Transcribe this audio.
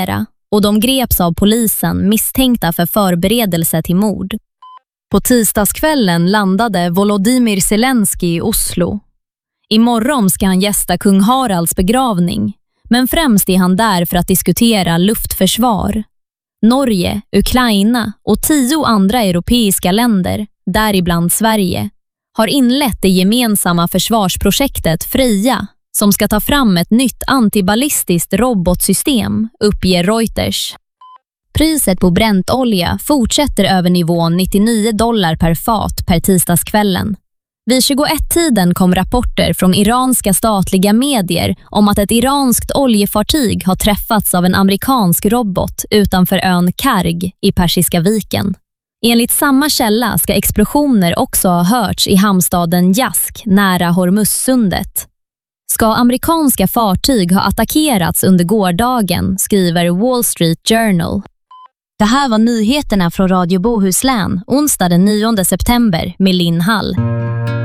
agera och de greps av polisen misstänkta för förberedelse till mord. På tisdagskvällen landade Volodymyr Zelensky i Oslo. Imorgon ska han gästa kung Haralds begravning, men främst är han där för att diskutera luftförsvar. Norge, Ukraina och 10 andra europeiska länder, däribland Sverige, har inlett det gemensamma försvarsprojektet Freja som ska ta fram ett nytt antiballistiskt robotsystem, uppger Reuters. Priset på bräntolja fortsätter över nivån $99 per fat per tisdagskvällen. Vid 21-tiden kom rapporter från iranska statliga medier om att ett iranskt oljefartyg har träffats av en amerikansk robot utanför ön Karg i Persiska viken. Enligt samma källa ska explosioner också ha hörts i hamnstaden Jask nära Hormuzsundet. Ska amerikanska fartyg ha attackerats under gårdagen, skriver Wall Street Journal. Det här var nyheterna från Radio Bohuslän, onsdag den 9 september med Linn Hall.